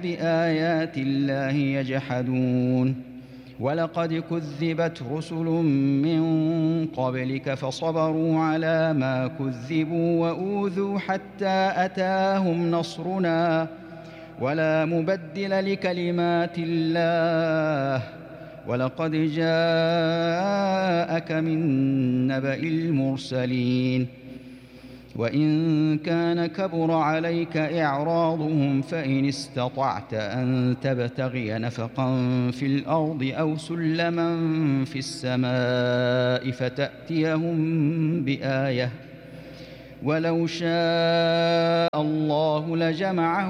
بآيات الله يجحدون ولقد كذبت رسل من قبلك فصبروا على ما كذبوا وأوذوا حتى أتاهم نصرنا ولا مبدل لكلمات الله ولقد جاءك من نبأ المرسلين وإن كان كبر عليك إعراضهم فإن استطعت أن تبتغي نفقا في الأرض أو سلما في السماء فتأتيهم بآية ولو شاء الله لجمعهم